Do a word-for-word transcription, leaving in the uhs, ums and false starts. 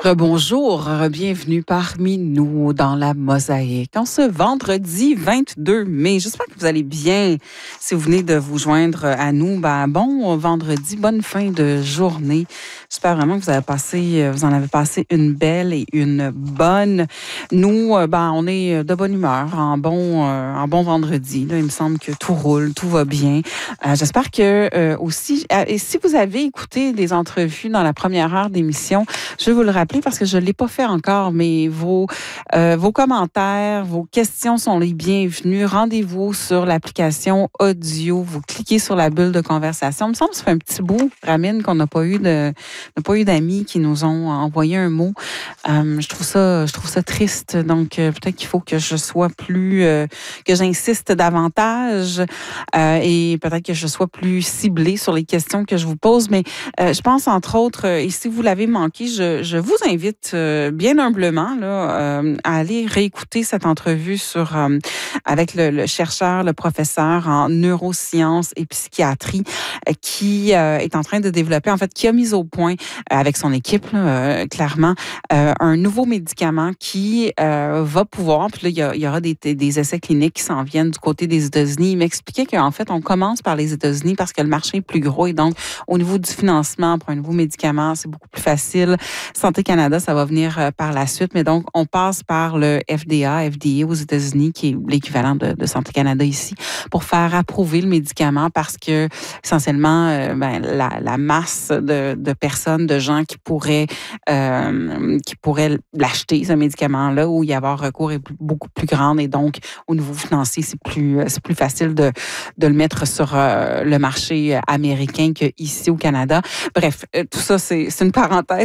Rebonjour, bienvenue parmi nous dans la mosaïque en ce vendredi vingt-deux mai. J'espère que vous allez bien. Si vous venez de vous joindre à nous, ben bon vendredi, bonne fin de journée. J'espère vraiment que vous avez passé, vous en avez passé une belle et une bonne. Nous, ben on est de bonne humeur, en bon, euh, en bon vendredi. Là, il me semble que tout roule, tout va bien. Euh, j'espère que euh, aussi, euh, et si vous avez écouté des entrevues dans la première heure d'émission, je vais vous le rappeler parce que je ne l'ai pas fait encore, mais vos, euh, vos commentaires, vos questions sont les bienvenus. Rendez-vous sur l'application audio. Vous cliquez sur la bulle de conversation. Il me semble que ça fait un petit bout, Ramine, qu'on n'a pas eu de, n'a pas eu d'amis qui nous ont envoyé un mot. Euh, je trouve ça, je trouve ça triste. Donc, euh, peut-être qu'il faut que je sois plus, euh, que j'insiste davantage euh, et peut-être que je sois plus ciblée sur les questions que je vous pose. Mais euh, je pense, entre autres, euh, et si vous l'avez manqué, je, je vous invite euh, bien humblement là, euh, à aller réécouter cette entrevue sur euh, avec le, le chercheur, le professeur en neurosciences et psychiatrie euh, qui euh, est en train de développer, en fait, qui a mis au point euh, avec son équipe, là, euh, clairement, euh, un nouveau médicament qui euh, va pouvoir, puis là, il y, a, il y aura des, des essais cliniques qui s'en viennent du côté des États-Unis. Il m'expliquait qu'en fait, on commence par les États-Unis parce que le marché est plus gros et donc, au niveau du financement pour un nouveau médicament, c'est beaucoup plus facile. Santé Canada, ça va venir euh, par la suite, mais donc, on passe par le F D A, F D A aux États-Unis, qui est l'équivalent de, de Santé Canada ici, pour faire approuver le médicament parce que, essentiellement, euh, ben, la, la masse de, de personnes, de gens qui pourraient, euh, qui pourraient l'acheter, ce médicament-là, où y avoir recours est beaucoup plus grande et donc, au niveau financier, c'est plus, c'est plus facile de, de le mettre sur euh, le marché américain qu'ici au Canada. Bref, euh, tout ça, c'est, c'est une parenthèse.